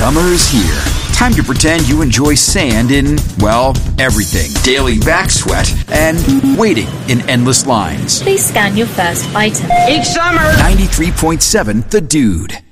Summer is here. Time to pretend you enjoy sand in, well, everything. Daily back sweat and waiting in endless lines. Please scan your first item. Each summer. 93.7 The Dude.